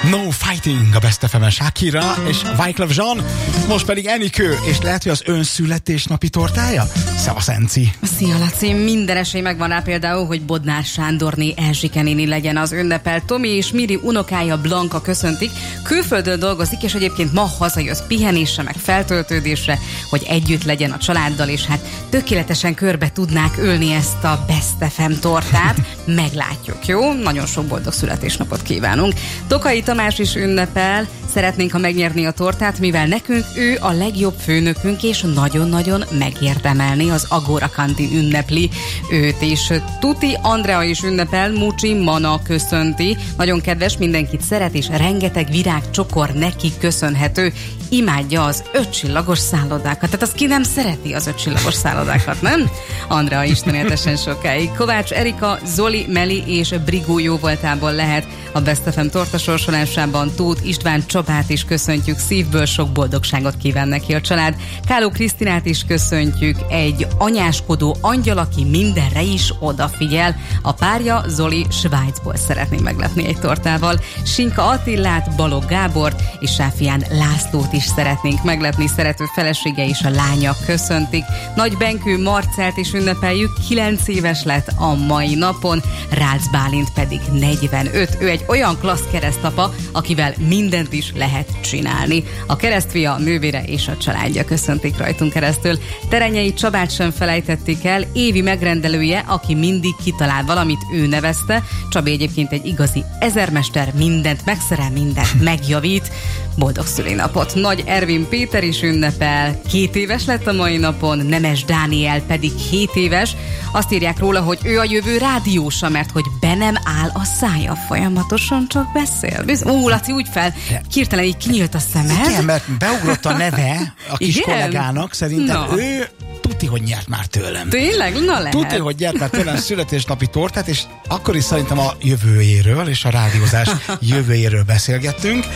No Fighting, a Best FM-en Shakira és Wyclef Jean, most pedig Enikő, és lehet, hogy az ön születésnapi tortája? Szevasz, Enci! Szia, Laci! Minden esély megvan rá például, hogy Bodnár Sándorné Erzsike néni legyen az ünnepel. Tomi és Miri unokája Blanka köszöntik. Külföldön dolgozik, és egyébként ma hazajött pihenésre, meg feltöltődésre, hogy együtt legyen a családdal, és hát tökéletesen körbe tudnák ölni ezt a Best FM tortát. Meglátjuk, jó? Nagyon sok boldog születésnapot kívánunk. Tokai Tamás is ünnepel, szeretnénk, ha megnyerni a tortát, mivel nekünk ő a legjobb főnökünk, és nagyon-nagyon megérdemelni, az Agora Kantin ünnepli őt is. Tuti Andrea is ünnepel, Mucsi Mana köszönti, nagyon kedves, mindenkit szeret, és rengeteg virágcsokor neki köszönhető. Imádja az 5 csillagos szállodákat. Tehát az ki nem szereti az 5 csillagos szállodákat, nem? Andrea Isten éltessen sokáig. Kovács Erika, Zoli, Meli és Brigó jóvoltából lehet a Best FM torta sorsolásában. Tóth István Csabát is köszöntjük, szívből sok boldogságot kíván neki a család. Káló Krisztinát is köszöntjük, egy anyáskodó angyal, aki mindenre is odafigyel. A párja Zoli Svájcból szeretné meglepni egy tortával. Sinka Attillát, Balogh Gábort és Sáfián Lászlót is szeretnénk meglepni, szerető felesége és a lánya köszöntik. Nagy Benkő Marcelt is ünnepeljük, 9 éves lett a mai napon, Rácz Bálint pedig 45. Ő egy olyan klassz keresztapa, akivel mindent is lehet csinálni. A keresztfia, nővére és a családja köszöntik rajtunk keresztül. Terenyei Csabát sem felejtették el, Évi megrendelője, aki mindig kitalál valamit, ő nevezte. Csabi egyébként egy igazi ezermester, mindent megszerel, mindent megjavít. Boldog szülinapot! Nagy Ervin Péter is ünnepel, 2 éves lett a mai napon, Nemes Dániel pedig 7 éves. Azt írják róla, hogy ő a jövő rádiósa, mert hogy be nem áll a szája, folyamatosan csak beszél. Laci, úgy fel, hirtelen így kinyílt a szemed. Igen, mert beugrott a neve a kis kollégának, szerintem ő tuti, hogy nyert már tőlem. Tényleg? Na lehet. Tuti, hogy nyert már tőlem születésnapi tortát, és akkor is szerintem a jövőjéről és a rádiózás jövőjéről beszélgettünk.